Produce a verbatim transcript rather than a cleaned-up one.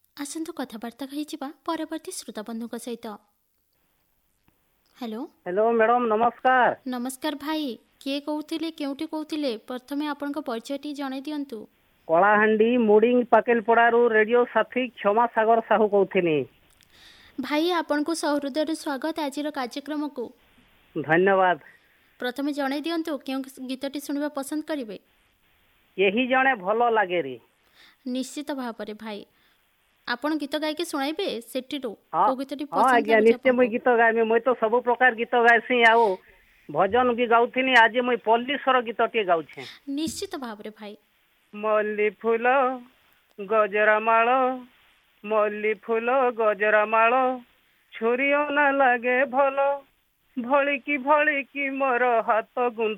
ଆସନ୍ତୁ କଥାବାର୍ତ୍ତା ହେଇଯିବା ପରବର୍ତ୍ତୀ ଶ୍ରୋତାବନ୍ଧୁଙ୍କ ସହିତ। ହ୍ୟାଲୋ ହ୍ୟାଲୋ ମ୍ୟାଡ଼ାମ ନମସ୍କାର। ନମସ୍କାର ଭାଇ, କିଏ କହୁଥିଲେ, କେଉଁଠି କହୁଥିଲେ? ପ୍ରଥମେ ଆପଣଙ୍କ ପରିଚୟଟି ଜଣାଇ ଦିଅନ୍ତୁ। କଳାହାଣ୍ଡି ମୁଡ଼ିଂ ପାକେଲପଡ଼ାରୁ ରେଡ଼ିଓ ସାଥୀ କ୍ଷମା ସାଗର ସାହୁ କହୁଥିଲି। ଭାଇ ଆପଣଙ୍କୁ ସହୃଦୟର ସ୍ୱାଗତ ଆଜିର କାର୍ଯ୍ୟକ୍ରମକୁ। ଧନ୍ୟବାଦ। ପ୍ରଥମେ ଜଣାଇ ଦିଅନ୍ତୁ କେଉଁ ଗୀତଟି ଶୁଣିବା ପସନ୍ଦ କରିବେ? ଏହି ଜଣେ ଭଲ ଲାଗେରେ। ନିଶ୍ଚିତ ଭାବରେ ଭାଇ, ଆପଣ ଗୀତ ଗାଇକି ଶୁଣାଇବେ ସେଠିରୁ ହଁ କେଉଁ ଗୀତଟି ହଁ ପସନ୍ଦ ଆଜ୍ଞା ଲାଗୁଛି ନିଶ୍ଚୟ ମୁଇଁ ଆପଣଙ୍କୁ? ଗୀତ ଗାଇମି। ମୁଇଁ ତ ସବୁ ପ୍ରକାର ଗୀତ ଗାଇସି, ଆଉ ଭଜନ ବି ଗାଉଥିନି। ଆଜି ମୁଇଁ ପଲ୍ଲୀଶ୍ୱର ଗୀତଟିଏ ଗାଉଛେ। ନିଶ୍ଚିତ ଭାବରେ ଭାଇ। ମଲ୍ଲି ଫୁଲ ଗଜରା ମାଳ, ମଲ୍ଲି ଫୁଲ ଗଜରା ମାଳ, ଛୁରୀ ଅନା ଲାଗେ ଭଲ, ଭଳିକି ଭଳିକି ମୋର ହାତ ଗୁନ୍ଥ